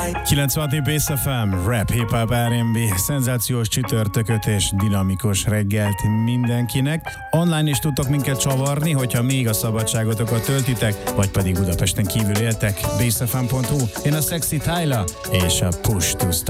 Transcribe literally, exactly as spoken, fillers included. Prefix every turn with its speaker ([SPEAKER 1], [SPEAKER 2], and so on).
[SPEAKER 1] kilencvenhat Bass ef em, rap, hip-hop, er end bé, szenzációs csütörtököt és dinamikus reggelt mindenkinek. Online is tudtok minket csavarni, hogyha még a szabadságotokat töltitek, vagy pedig Budapesten kívül éltek. bass f m pont hu. Én a Sexy Tyla és a Push to Start.